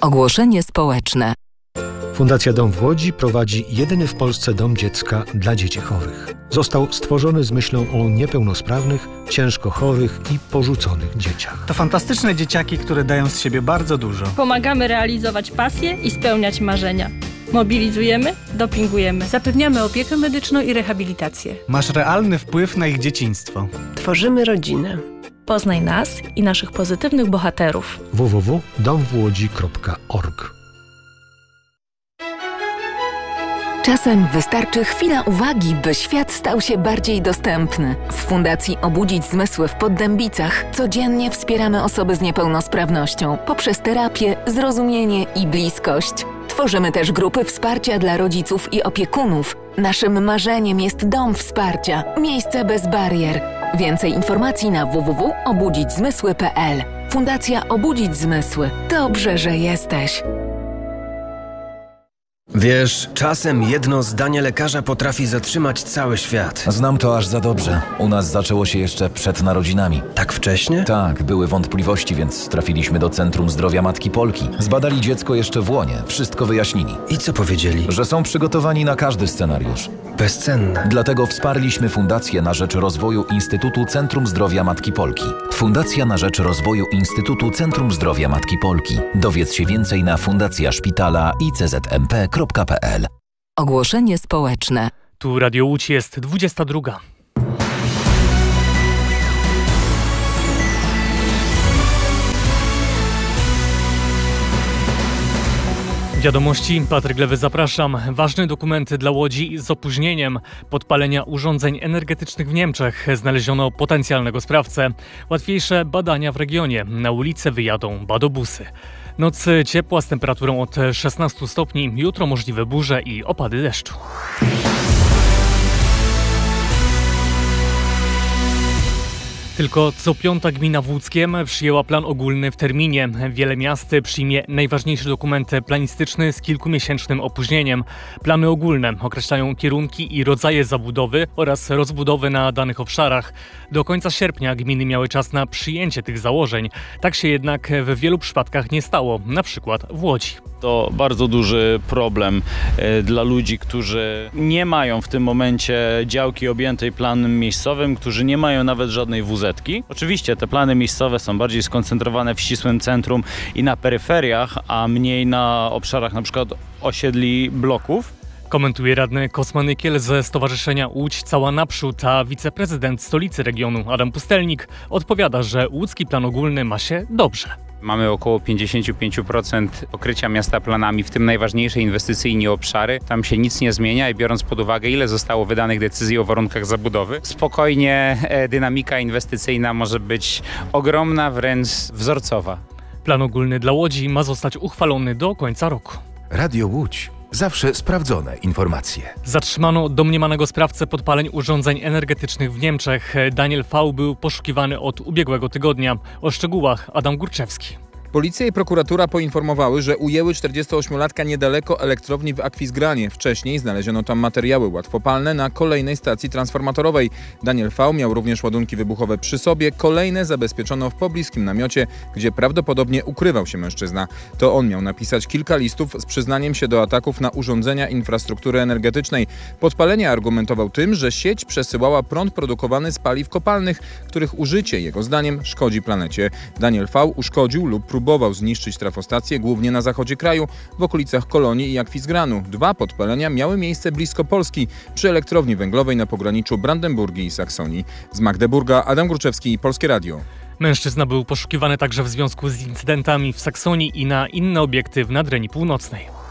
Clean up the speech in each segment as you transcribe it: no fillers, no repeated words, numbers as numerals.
Ogłoszenie społeczne. Fundacja Dom w Łodzi prowadzi jedyny w Polsce dom dziecka dla dzieci chorych. Został stworzony z myślą o niepełnosprawnych, ciężko chorych i porzuconych dzieciach. To fantastyczne dzieciaki, które dają z siebie bardzo dużo. Pomagamy realizować pasje i spełniać marzenia. Mobilizujemy, dopingujemy. Zapewniamy opiekę medyczną i rehabilitację. Masz realny wpływ na ich dzieciństwo. Tworzymy rodzinę. Poznaj nas i naszych pozytywnych bohaterów. www.domwłodzi.org. Czasem wystarczy chwila uwagi, by świat stał się bardziej dostępny. W Fundacji Obudzić Zmysły w Poddębicach codziennie wspieramy osoby z niepełnosprawnością poprzez terapię, zrozumienie i bliskość. Tworzymy też grupy wsparcia dla rodziców i opiekunów. Naszym marzeniem jest dom wsparcia, miejsce bez barier. Więcej informacji na www.obudzićzmysły.pl. Fundacja Obudzić Zmysły. Dobrze, że jesteś. Wiesz, czasem jedno zdanie lekarza potrafi zatrzymać cały świat. Znam to aż za dobrze. U nas zaczęło się jeszcze przed narodzinami. Tak wcześnie? Tak, były wątpliwości, więc trafiliśmy do Centrum Zdrowia Matki Polki. Zbadali dziecko jeszcze w łonie, wszystko wyjaśnili. I co powiedzieli? Że są przygotowani na każdy scenariusz. Bezcenne. Dlatego wsparliśmy Fundację na rzecz rozwoju Instytutu Centrum Zdrowia Matki Polki. Fundacja na rzecz rozwoju Instytutu Centrum Zdrowia Matki Polki. Dowiedz się więcej na fundacjaszpitala iczmp.pl. Ogłoszenie społeczne. Tu Radio Łódź, jest 22. Wiadomości, Patryk Lewy, zapraszam. Ważny dokument dla Łodzi z opóźnieniem. Podpalenia urządzeń energetycznych w Niemczech. Znaleziono potencjalnego sprawcę. Łatwiejsze badania w regionie. Na ulicę wyjadą badobusy. Noc ciepła z temperaturą od 16 stopni. Jutro możliwe burze i opady deszczu. Tylko co piąta gmina w Łódzkiem przyjęła plan ogólny w terminie. Wiele miast przyjmie najważniejszy dokument planistyczny z kilkumiesięcznym opóźnieniem. Plany ogólne określają kierunki i rodzaje zabudowy oraz rozbudowy na danych obszarach. Do końca sierpnia gminy miały czas na przyjęcie tych założeń. Tak się jednak w wielu przypadkach nie stało, na przykład w Łodzi. To bardzo duży problem dla ludzi, którzy nie mają w tym momencie działki objętej planem miejscowym, którzy nie mają nawet żadnej WZ-ki. Oczywiście te plany miejscowe są bardziej skoncentrowane w ścisłym centrum i na peryferiach, a mniej na obszarach na przykład osiedli bloków. Komentuje radny Kosma Nykiel ze Stowarzyszenia Łódź Cała Naprzód, a wiceprezydent stolicy regionu Adam Pustelnik odpowiada, że łódzki plan ogólny ma się dobrze. Mamy około 55% pokrycia miasta planami, w tym najważniejsze inwestycyjnie obszary. Tam się nic nie zmienia i biorąc pod uwagę, ile zostało wydanych decyzji o warunkach zabudowy, spokojnie dynamika inwestycyjna może być ogromna, wręcz wzorcowa. Plan ogólny dla Łodzi ma zostać uchwalony do końca roku. Radio Łódź. Zawsze sprawdzone informacje. Zatrzymano domniemanego sprawcę podpaleń urządzeń energetycznych w Niemczech. Daniel V. był poszukiwany od ubiegłego tygodnia. O szczegółach Adam Górczewski. Policja i prokuratura poinformowały, że ujęły 48-latka niedaleko elektrowni w Akwizgranie. Wcześniej znaleziono tam materiały łatwopalne na kolejnej stacji transformatorowej. Daniel V. miał również ładunki wybuchowe przy sobie. Kolejne zabezpieczono w pobliskim namiocie, gdzie prawdopodobnie ukrywał się mężczyzna. To on miał napisać kilka listów z przyznaniem się do ataków na urządzenia infrastruktury energetycznej. Podpalenie argumentował tym, że sieć przesyłała prąd produkowany z paliw kopalnych, których użycie, jego zdaniem, szkodzi planecie. Daniel V. uszkodził lub próbował zniszczyć trafostację głównie na zachodzie kraju, w okolicach Kolonii i Akwizgranu. 2 podpalenia miały miejsce blisko Polski, przy elektrowni węglowej na pograniczu Brandenburgii i Saksonii. Z Magdeburga Adam Górczewski, Polskie Radio. Mężczyzna był poszukiwany także w związku z incydentami w Saksonii i na inne obiekty w Nadrenii Północnej.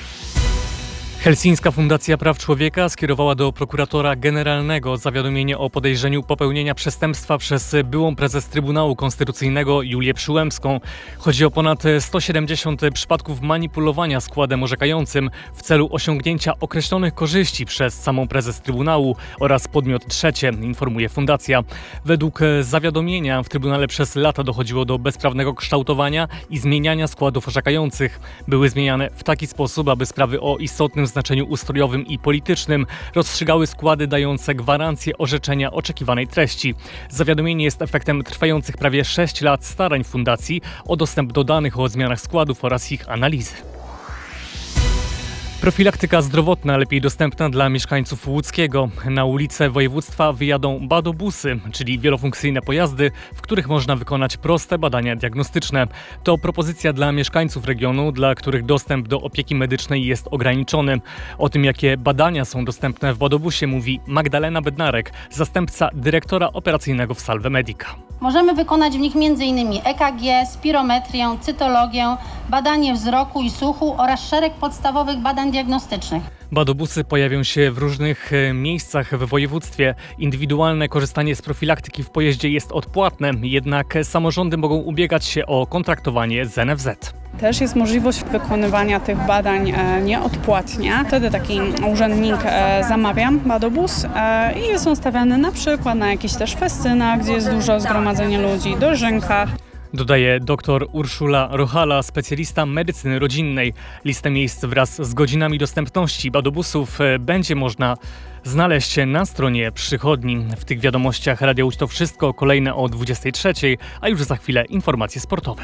Helsińska Fundacja Praw Człowieka skierowała do prokuratora generalnego zawiadomienie o podejrzeniu popełnienia przestępstwa przez byłą prezes Trybunału Konstytucyjnego Julię Przyłębską. Chodzi o ponad 170 przypadków manipulowania składem orzekającym w celu osiągnięcia określonych korzyści przez samą prezes Trybunału oraz podmiot trzecie, informuje Fundacja. Według zawiadomienia w Trybunale przez lata dochodziło do bezprawnego kształtowania i zmieniania składów orzekających. Były zmieniane w taki sposób, aby sprawy o istotnym znaczeniu ustrojowym i politycznym, rozstrzygały składy dające gwarancję orzeczenia oczekiwanej treści. Zawiadomienie jest efektem trwających prawie 6 lat starań fundacji o dostęp do danych o zmianach składów oraz ich analizy. Profilaktyka zdrowotna lepiej dostępna dla mieszkańców Łódzkiego. Na ulice województwa wyjadą badobusy, czyli wielofunkcyjne pojazdy, w których można wykonać proste badania diagnostyczne. To propozycja dla mieszkańców regionu, dla których dostęp do opieki medycznej jest ograniczony. O tym, jakie badania są dostępne w badobusie, mówi Magdalena Bednarek, zastępca dyrektora operacyjnego w Salve Medica. Możemy wykonać w nich m.in. EKG, spirometrię, cytologię, badanie wzroku i słuchu oraz szereg podstawowych badań diagnostycznych. Badobusy pojawią się w różnych miejscach w województwie. Indywidualne korzystanie z profilaktyki w pojeździe jest odpłatne, jednak samorządy mogą ubiegać się o kontraktowanie z NFZ. Też jest możliwość wykonywania tych badań nieodpłatnie. Wtedy taki urzędnik zamawia badobus i jest on stawiany na przykład na jakichś też festynach, gdzie jest dużo zgromadzenie ludzi, dożynkach. Dodaje dr Urszula Rochala, specjalista medycyny rodzinnej. Listę miejsc wraz z godzinami dostępności badobusów będzie można znaleźć na stronie przychodni. W tych wiadomościach Radia Łódź to wszystko, kolejne o 23:00, a już za chwilę informacje sportowe.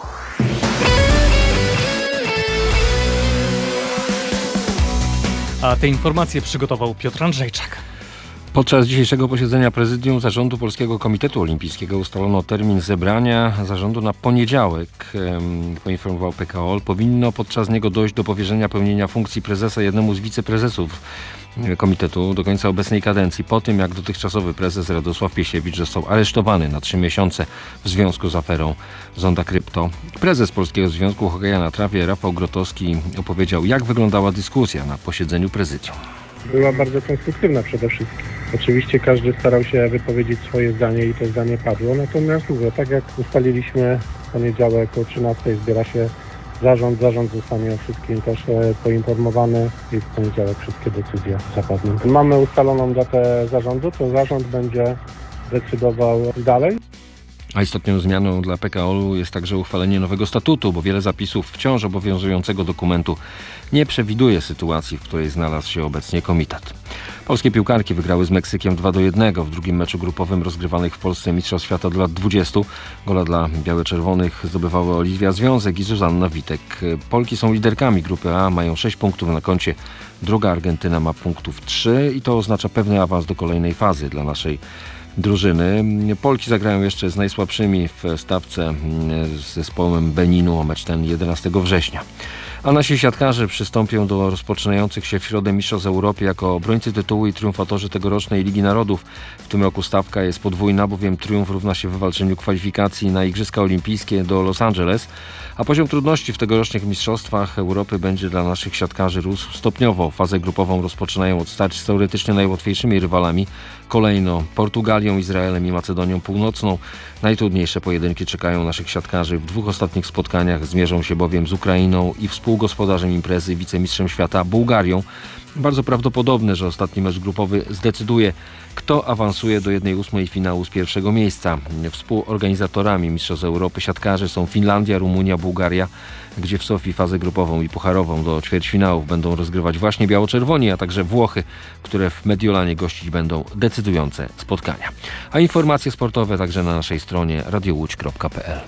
A te informacje przygotował Piotr Andrzejczak. Podczas dzisiejszego posiedzenia Prezydium Zarządu Polskiego Komitetu Olimpijskiego ustalono termin zebrania zarządu na poniedziałek. Poinformował PKOL. Powinno podczas niego dojść do powierzenia pełnienia funkcji prezesa jednemu z wiceprezesów komitetu do końca obecnej kadencji, po tym jak dotychczasowy prezes Radosław Piesiewicz został aresztowany na 3 miesiące w związku z aferą Zonda Krypto. Prezes Polskiego Związku Hokeja na Trawie Rafał Grotowski opowiedział, jak wyglądała dyskusja na posiedzeniu prezydium. Była bardzo konstruktywna przede wszystkim. Oczywiście każdy starał się wypowiedzieć swoje zdanie i to zdanie padło, natomiast mówię, tak jak ustaliliśmy, w poniedziałek o 13:00 zbiera się zarząd. Zarząd zostanie o wszystkim też poinformowany i w poniedziałek wszystkie decyzje zapadną. Mamy ustaloną datę zarządu, to zarząd będzie decydował dalej. A istotną zmianą dla PKOL-u jest także uchwalenie nowego statutu, bo wiele zapisów wciąż obowiązującego dokumentu nie przewiduje sytuacji, w której znalazł się obecnie komitet. Polskie piłkarki wygrały z Meksykiem 2-1 w drugim meczu grupowym rozgrywanych w Polsce Mistrzostw Świata do lat 20. Gola dla biało-czerwonych zdobywały Oliwia Związek i Zuzanna Witek. Polki są liderkami grupy A, mają 6 punktów na koncie. Druga Argentyna ma punktów 3 i to oznacza pewny awans do kolejnej fazy dla naszej drużyny. Polki zagrają jeszcze z najsłabszymi w stawce z zespołem Beninu o mecz ten 11 września. A nasi siatkarze przystąpią do rozpoczynających się w środę Mistrzostw Europy jako obrońcy tytułu i triumfatorzy tegorocznej Ligi Narodów. W tym roku stawka jest podwójna, bowiem triumf równa się wywalczeniu kwalifikacji na Igrzyska Olimpijskie do Los Angeles, a poziom trudności w tegorocznych Mistrzostwach Europy będzie dla naszych siatkarzy rósł stopniowo. Fazę grupową rozpoczynają od starć z teoretycznie najłatwiejszymi rywalami, kolejno Portugalią, Izraelem i Macedonią Północną. Najtrudniejsze pojedynki czekają naszych siatkarzy. W 2 ostatnich spotkaniach zmierzą się bowiem z Ukrainą i współgospodarzem imprezy, wicemistrzem świata Bułgarią. Bardzo prawdopodobne, że ostatni mecz grupowy zdecyduje, kto awansuje do 1/8 finału z pierwszego miejsca. Współorganizatorami Mistrzostw Europy siatkarze są Finlandia, Rumunia, Bułgaria, gdzie w Sofii fazę grupową i pucharową do ćwierćfinałów będą rozgrywać właśnie biało-czerwoni, a także Włochy, które w Mediolanie gościć będą decydujące spotkania. A informacje sportowe także na naszej stronie radiołódź.pl.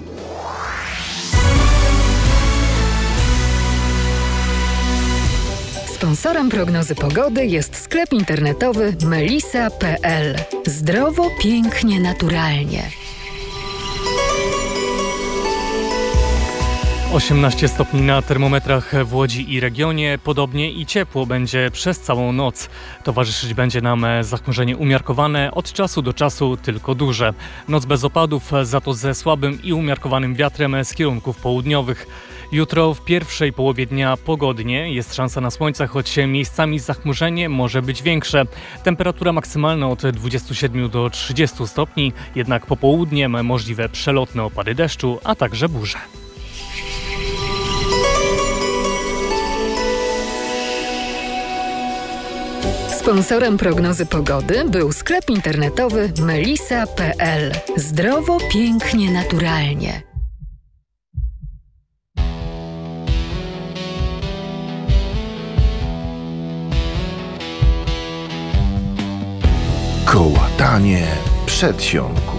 Sponsorem prognozy pogody jest sklep internetowy melisa.pl. Zdrowo, pięknie, naturalnie. 18 stopni na termometrach w Łodzi i regionie. Podobnie i ciepło będzie przez całą noc. Towarzyszyć będzie nam zachmurzenie umiarkowane, od czasu do czasu tylko duże. Noc bez opadów, za to ze słabym i umiarkowanym wiatrem z kierunków południowych. Jutro w pierwszej połowie dnia pogodnie, jest szansa na słońce, choć miejscami zachmurzenie może być większe. Temperatura maksymalna od 27 do 30 stopni, jednak popołudniem możliwe przelotne opady deszczu, a także burze. Sponsorem prognozy pogody był sklep internetowy melisa.pl. Zdrowo, pięknie, naturalnie. Kołatanie przedsionku.